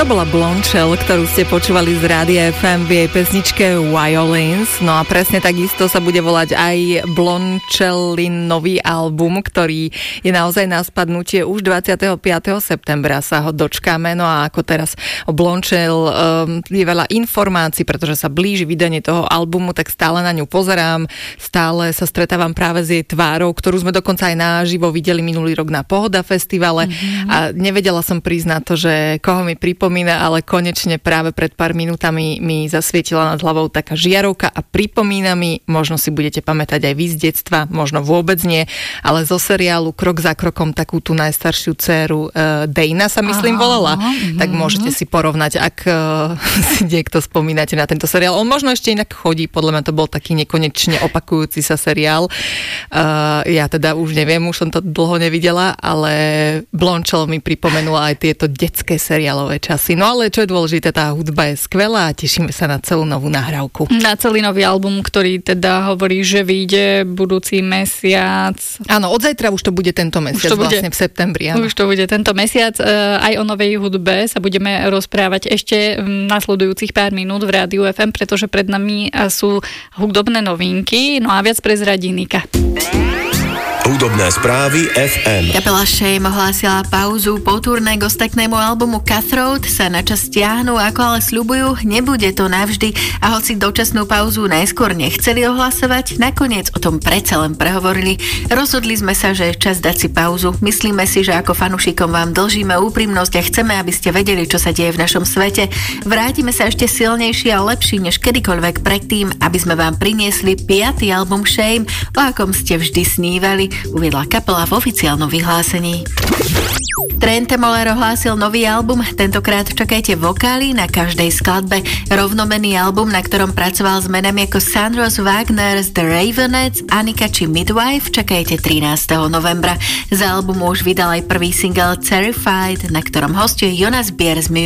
To bola Blondshell, ktorú ste počúvali z Rádia FM v jej pesničke Violins. No a presne takisto sa bude volať aj Blondshellin nový album, ktorý je naozaj na spadnutie. Už 25. septembra sa ho dočkáme. No a ako teraz o Blondshell je veľa informácií, pretože sa blíži vydanie toho albumu, tak stále na ňu pozerám. Stále sa stretávam práve s jej tvárou, ktorú sme dokonca aj naživo videli minulý rok na Pohoda festivale. A nevedela som priznať to, že koho mi pripomína, ale konečne práve pred pár minútami mi zasvietila nad hlavou taká žiarovka a pripomína mi, možno si budete pamätať aj vy z detstva, možno vôbec nie, ale zo seriálu Krok za krokom takú tú najstaršiu dcéru Dana sa myslím volala. Tak môžete si porovnať, ak si niekto spomínate na tento seriál. On možno ešte inak chodí, podľa mňa to bol taký nekonečne opakujúci sa seriál. Ja teda už neviem, už som to dlho nevidela, ale Blondshell mi pripomenula aj tieto detské seriálové časy. No ale čo je dôležité, tá hudba je skvelá a tešíme sa na celú novú nahrávku. Na celý nový album, ktorý teda hovorí, že vyjde budúci mesiac. Áno, od zajtra už to bude tento mesiac, vlastne v septembri. Áno. Už to bude tento mesiac. Aj o novej hudbe sa budeme rozprávať ešte nasledujúcich pár minút v Rádiu FM, pretože pred nami sú hudobné novinky. No a viac prezradí Nika. Hudobné správy FM. Kapela Shame ohlásila pauzu po turné k ostatnému albumu Cutthroat, sa načas stiahnu, ako ale sľubujú, nebude to navždy a hoci dočasnú pauzu najskôr nechceli ohlasovať, nakoniec o tom predsa len prehovorili. Rozhodli sme sa, že je čas dať si pauzu. Myslíme si, že ako fanúšikom vám dlžíme úprimnosť a chceme, aby ste vedeli, čo sa deje v našom svete. Vrátime sa ešte silnejší a lepší než kedykoľvek predtým, aby sme vám priniesli 5. album Shame, o akom ste vždy snívali, uviedla kapela v oficiálnom vyhlásení. Trent Moller ohlásil nový album, tentokrát čakajte vokály na každej skladbe. Rovnomenný album, na ktorom pracoval s menami ako Sandros Wagner, The Ravenettes, Annika či Midwife, čakajte 13. novembra. Z albumu už vydal aj prvý single Terrified, na ktorom hostuje Jonas Bier z